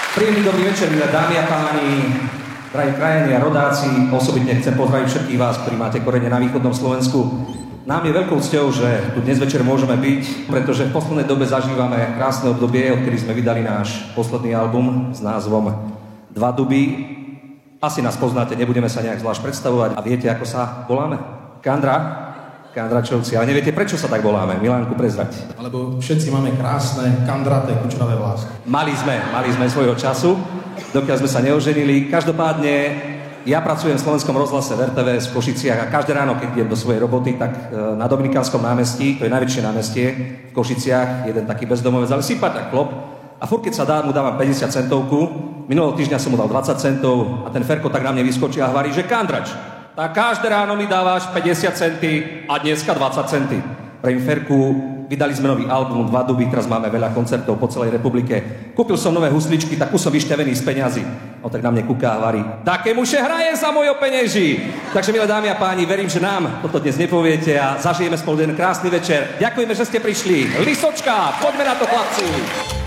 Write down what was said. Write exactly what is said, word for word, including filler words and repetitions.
Príjemný dobrý večer, milé dámy a páni, drahí krajani a rodáci. Osobitne chcem pozdraviť všetkých vás, ktorí máte korene na východnom Slovensku. Nám je veľkou cťou, že tu dnes večer môžeme byť, pretože v poslednej dobe zažívame krásne obdobie, odkedy sme vydali náš posledný album s názvom Dva duby. Asi nás poznáte, nebudeme sa nejak zvlášť predstavovať. A viete, ako sa voláme? Kandra? Kandračovci, ale neviete, prečo sa tak voláme? Milánku, prezrať. Lebo všetci máme krásne, kandraté, kučeravé vlásky. Mali sme, mali sme svojho času, dokiaľ sme sa neoženili. Každopádne, ja pracujem v Slovenskom rozhlase v er té vé es v Košiciach a každé ráno, keď idem do svojej roboty, tak na Dominikánskom námestí, to je najväčšie námestie v Košiciach, jeden taký bezdomovec, ale sympatiak chlop. A furt, keď sa dá, mu dávam päťdesiat centovku. Minulého týždňa som mu dal dvadsať centov a ten Ferko tak na mne vyskočí a hovorí, že Kandrač, tak každé ráno mi dávaš päťdesiat centy a dneska dvadsať centy. Pre Ferku, vydali sme nový album Dva duby, teraz máme veľa koncertov po celej republike. Kúpil som nové husličky, tak už som vyštevený z peňazí. On tak na mne kúka a hovorí, takémuše hraje za mojo peňeží. Takže, milé dámy a páni, verím, že nám toto dnes nepoviete a zažijeme spolu jeden krásny večer. Ďakujeme, že ste prišli. Lisočka, poďme na to, chlapci.